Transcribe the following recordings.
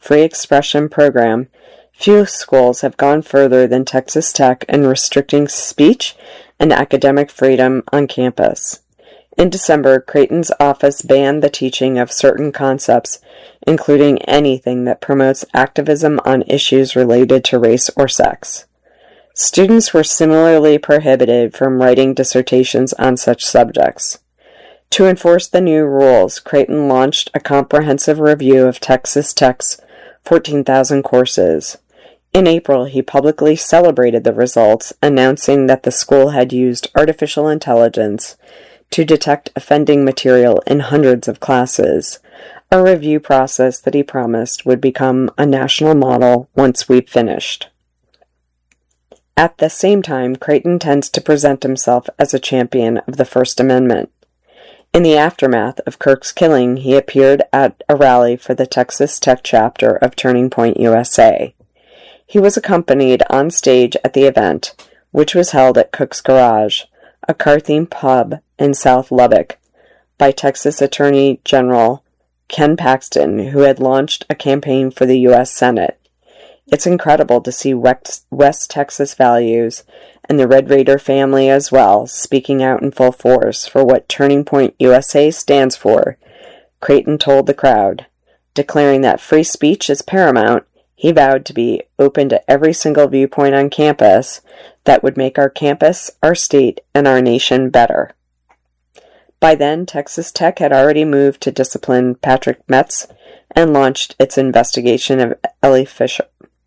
free expression program, few schools have gone further than Texas Tech in restricting speech and academic freedom on campus. In December, Creighton's office banned the teaching of certain concepts, including anything that promotes activism on issues related to race or sex. Students were similarly prohibited from writing dissertations on such subjects. To enforce the new rules, Creighton launched a comprehensive review of Texas Tech's 14,000 courses. In April, he publicly celebrated the results, announcing that the school had used artificial intelligence to detect offending material in hundreds of classes, a review process that he promised would become a national model once we finished. At the same time, Creighton tends to present himself as a champion of the First Amendment. In the aftermath of Kirk's killing, he appeared at a rally for the Texas Tech chapter of Turning Point USA. He was accompanied on stage at the event, which was held at Cook's Garage, a car-themed pub in South Lubbock, by Texas Attorney General Ken Paxton, who had launched a campaign for the U.S. Senate. It's incredible to see West Texas values and the Red Raider family as well speaking out in full force for what Turning Point USA stands for, Creighton told the crowd. Declaring that free speech is paramount, he vowed to be open to every single viewpoint on campus that would make our campus, our state, and our nation better. By then, Texas Tech had already moved to discipline Patrick Metz and launched its investigation of Ellie Fisher.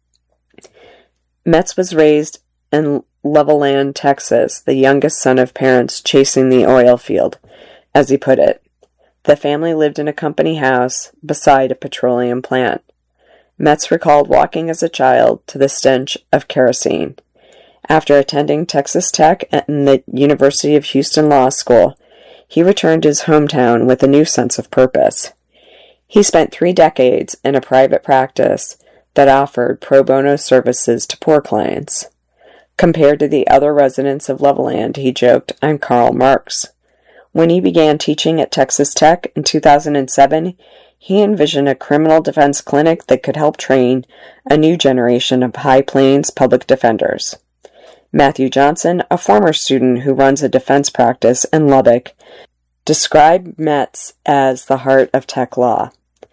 Metz was raised in Levelland, Texas, the youngest son of parents chasing the oil field, as he put it. The family lived in a company house beside a petroleum plant. Metz recalled walking as a child to the stench of kerosene. After attending Texas Tech and the University of Houston Law School, he returned to his hometown with a new sense of purpose. He spent 3 decades in a private practice that offered pro bono services to poor clients. Compared to the other residents of Levelland, he joked, "I'm Karl Marx." When he began teaching at Texas Tech in 2007, he envisioned a criminal defense clinic that could help train a new generation of High Plains public defenders. Matthew Johnson, a former student who runs a defense practice in Lubbock, described Metz as the heart of tech law.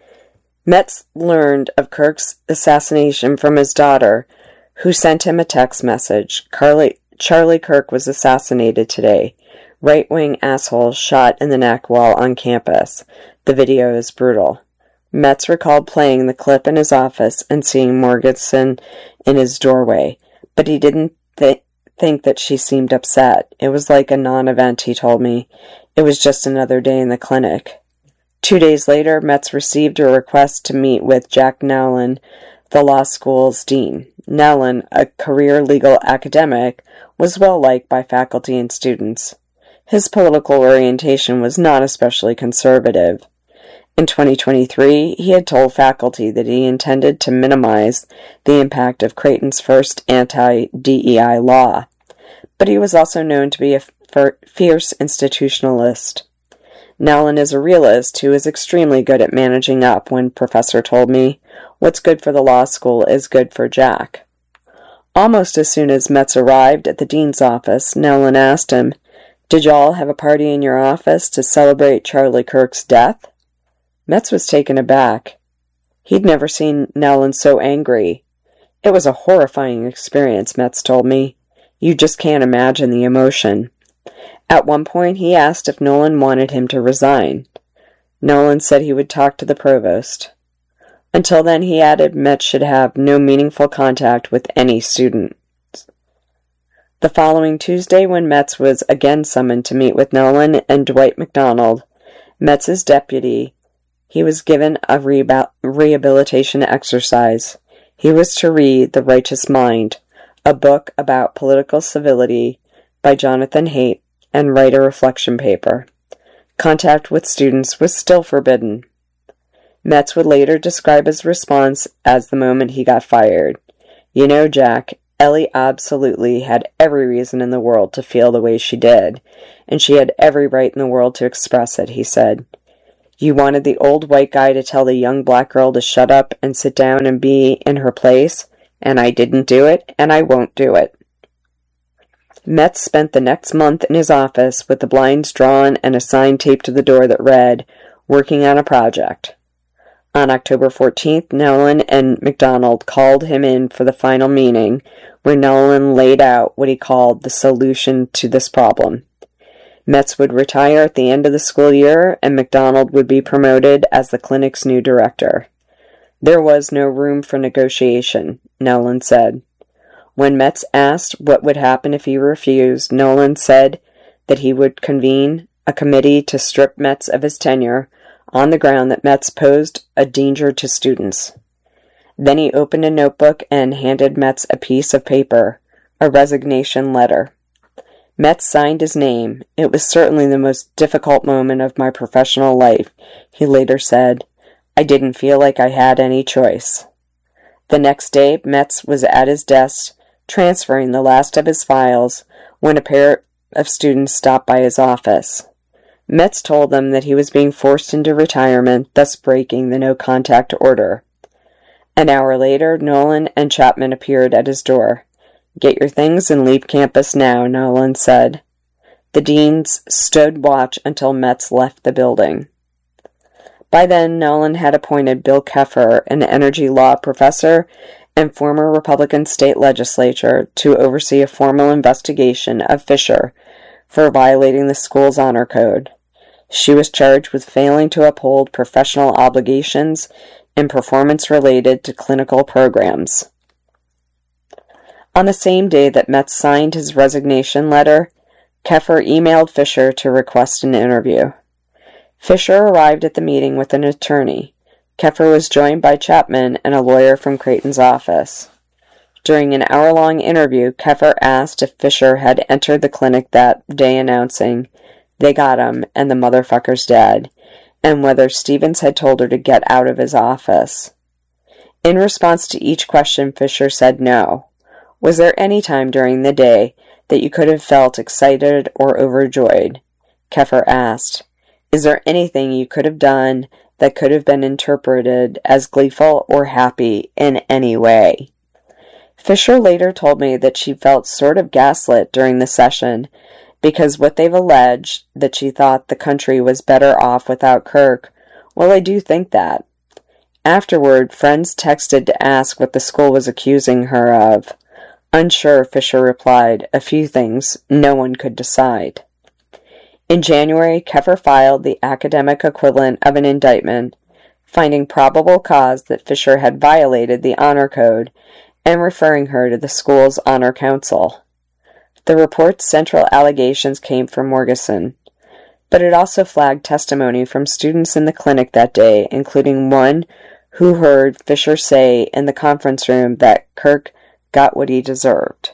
Metz learned of Kirk's assassination from his daughter, who sent him a text message. Charlie Kirk was assassinated today. Right-wing asshole shot in the neck while on campus. The video is brutal. Metz recalled playing the clip in his office and seeing Morganson in his doorway, but he didn't think that she seemed upset. It was like a non-event, he told me. It was just another day in the clinic. 2 days later, Metz received a request to meet with Jack Nowlin, the law school's dean. Nowlin, a career legal academic, was well liked by faculty and students. His political orientation was not especially conservative. In 2023, he had told faculty that he intended to minimize the impact of Creighton's first anti-DEI law, but he was also known to be a fierce institutionalist. Nowlin is a realist who is extremely good at managing up. When Professor told me, "What's good for the law school is good for Jack." Almost as soon as Metz arrived at the dean's office, Nowlin asked him, "Did y'all have a party in your office to celebrate Charlie Kirk's death?" Metz was taken aback. He'd never seen Nowlin so angry. "It was a horrifying experience," Metz told me. "You just can't imagine the emotion." At one point, he asked if Nowlin wanted him to resign. Nowlin said he would talk to the provost. Until then, he added, Metz should have no meaningful contact with any student. The following Tuesday, when Metz was again summoned to meet with Nowlin and Dwight McDonald, Metz's deputy, he was given a rehabilitation exercise. He was to read The Righteous Mind, a book about political civility by Jonathan Haidt, and write a reflection paper. Contact with students was still forbidden. Metz would later describe his response as the moment he got fired. "You know, Jack, Ellie absolutely had every reason in the world to feel the way she did, and she had every right in the world to express it," he said. You wanted the old white guy to tell the young black girl to shut up and sit down and be in her place, and I didn't do it, and I won't do it." Metz spent the next month in his office with the blinds drawn and a sign taped to the door that read, "Working on a project." On October 14th, Nolan and MacDonald called him in for the final meeting, where Nolan laid out what he called the solution to this problem. Metz would retire at the end of the school year, and MacDonald would be promoted as the clinic's new director. There was no room for negotiation, Nolan said. When Metz asked what would happen if he refused, Nolan said that he would convene a committee to strip Metz of his tenure on the ground that Metz posed a danger to students. Then he opened a notebook and handed Metz a piece of paper, a resignation letter. Metz signed his name. "It was certainly the most difficult moment of my professional life," he later said. "I didn't feel like I had any choice." The next day, Metz was at his desk, transferring the last of his files, when a pair of students stopped by his office. Metz told them that he was being forced into retirement, thus breaking the no-contact order. An hour later, Nolan and Chapman appeared at his door. "Get your things and leave campus now," Nolan said. The deans stood watch until Metz left the building. By then, Nolan had appointed Bill Keffer, an energy law professor and former Republican state legislator, to oversee a formal investigation of Fisher for violating the school's honor code. She was charged with failing to uphold professional obligations and performance related to clinical programs. On the same day that Metz signed his resignation letter, Keffer emailed Fisher to request an interview. Fisher arrived at the meeting with an attorney. Keffer was joined by Chapman and a lawyer from Creighton's office. During an hour-long interview, Keffer asked if Fisher had entered the clinic that day announcing, "They got him, and the motherfucker's dead," and whether Stevens had told her to get out of his office. In response to each question, Fisher said no. "Was there any time during the day that you could have felt excited or overjoyed?" Keffer asked. "Is there anything you could have done that could have been interpreted as gleeful or happy in any way?" Fisher later told me that she felt sort of gaslit during the session because what they've alleged, that she thought the country was better off without Kirk, well, I do think that. Afterward, friends texted to ask what the school was accusing her of. "Unsure," Fisher replied. "A few things. No one could decide." In January, Keffer filed the academic equivalent of an indictment, finding probable cause that Fisher had violated the honor code and referring her to the school's honor council. The report's central allegations came from Morgeson, but it also flagged testimony from students in the clinic that day, including one who heard Fisher say in the conference room that Kirk got what he deserved.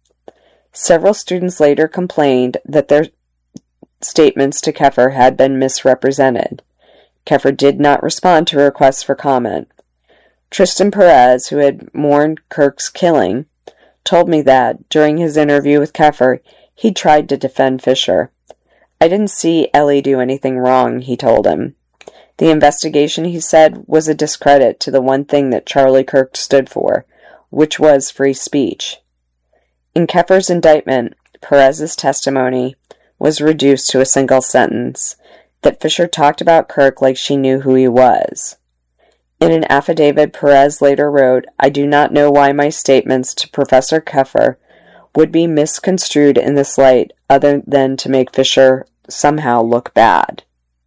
Several students later complained that their statements to Keffer had been misrepresented. Keffer did not respond to requests for comment. Tristan Perez, who had mourned Kirk's killing, told me that, during his interview with Keffer, he tried to defend Fisher. "I didn't see Ellie do anything wrong," he told him. The investigation, he said, was a discredit to the one thing that Charlie Kirk stood for, which was free speech. In Keffer's indictment, Perez's testimony was reduced to a single sentence, that Fisher talked about Kirk like she knew who he was. In an affidavit, Perez later wrote, "I do not know why my statements to Professor Keffer would be misconstrued in this light other than to make Fisher somehow look bad."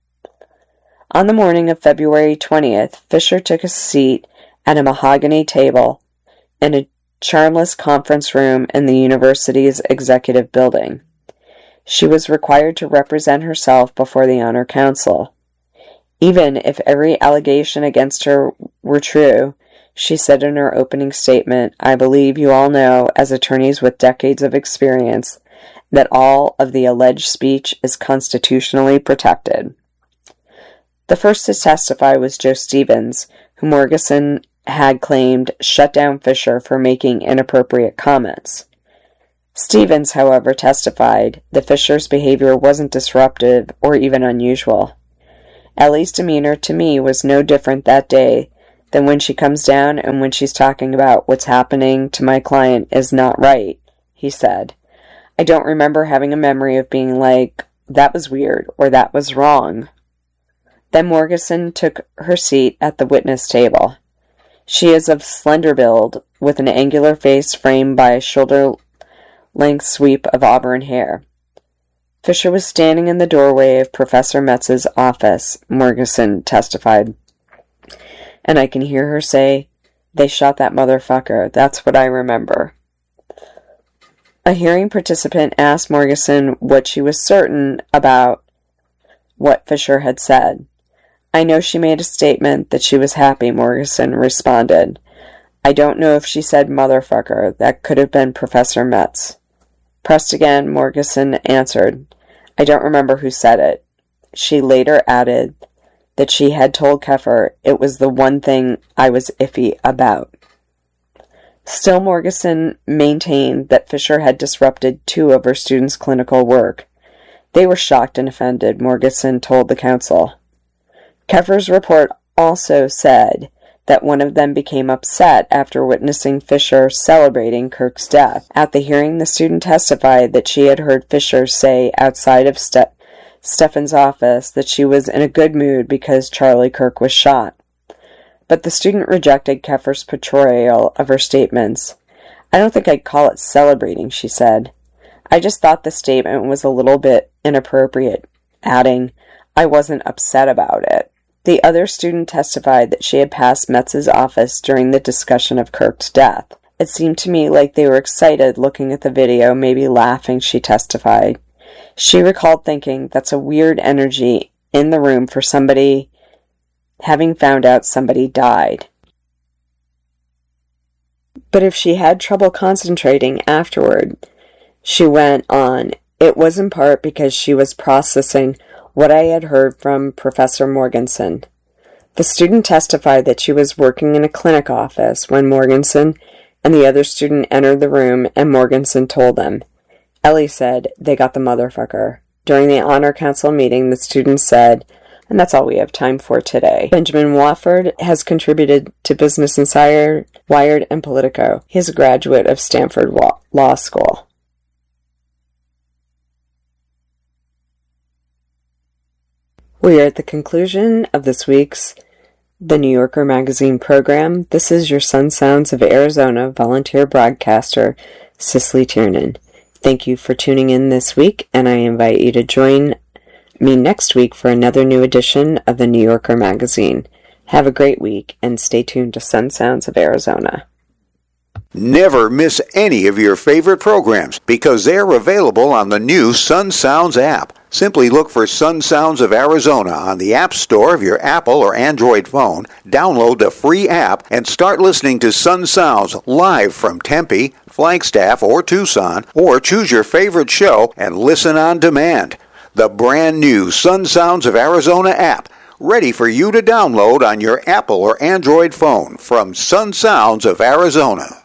On the morning of February 20th, Fisher took a seat at a mahogany table in a charmless conference room in the university's executive building. She was required to represent herself before the Honor Council. Even if every allegation against her were true, she said in her opening statement, "I believe you all know, as attorneys with decades of experience, that all of the alleged speech is constitutionally protected." The first to testify was Joe Stevens, who Morgeson had claimed shut down Fisher for making inappropriate comments. Stevens, however, testified that Fisher's behavior wasn't disruptive or even unusual. Ellie's demeanor to me was no different that day than when she comes down and when she's talking about what's happening to my client is not right, he said. I don't remember having a memory of being like, that was weird, or that was wrong. Then Morgeson took her seat at the witness table. She is of slender build, with an angular face framed by a shoulder-length sweep of auburn hair. Fisher was standing in the doorway of Professor Metz's office, Morgeson testified. And I can hear her say, "They shot that motherfucker. That's what I remember." A hearing participant asked Morgeson what she was certain about what Fisher had said. "I know she made a statement that she was happy," Morgeson responded. "I don't know if she said motherfucker. That could have been Professor Metz." Pressed again, Morgeson answered, "I don't remember who said it." She later added that she had told Keffer it was the one thing I was iffy about. Still, Morgeson maintained that Fisher had disrupted 2 of her students' clinical work. They were shocked and offended, Morgeson told the council. Keffer's report also said that one of them became upset after witnessing Fisher celebrating Kirk's death. At the hearing, the student testified that she had heard Fisher say outside of Stefan's office that she was in a good mood because Charlie Kirk was shot. But the student rejected Keffer's portrayal of her statements. "I don't think I'd call it celebrating," she said. "I just thought the statement was a little bit inappropriate," adding, "I wasn't upset about it." The other student testified that she had passed Metz's office during the discussion of Kirk's death. "It seemed to me like they were excited looking at the video, maybe laughing," she testified. She recalled thinking, "That's a weird energy in the room for somebody having found out somebody died." But if she had trouble concentrating afterward, she went on, "It was in part because she was processing what I had heard from Professor Morgeson." The student testified that she was working in a clinic office when Morgeson and the other student entered the room and Morgeson told them. Ellie said, "They got the motherfucker." During the Honor Council meeting, the student said, and that's all we have time for today. Benjamin Wofford has contributed to Business Insider, Wired, and Politico. He is a graduate of Stanford Law School. We are at the conclusion of this week's The New Yorker Magazine program. This is your Sun Sounds of Arizona volunteer broadcaster, Cicely Tiernan. Thank you for tuning in this week, and I invite you to join me next week for another new edition of The New Yorker Magazine. Have a great week, and stay tuned to Sun Sounds of Arizona. Never miss any of your favorite programs because they're available on the new Sun Sounds app. Simply look for Sun Sounds of Arizona on the App Store of your Apple or Android phone, download the free app, and start listening to Sun Sounds live from Tempe, Flagstaff, or Tucson, or choose your favorite show and listen on demand. The brand new Sun Sounds of Arizona app, ready for you to download on your Apple or Android phone from Sun Sounds of Arizona.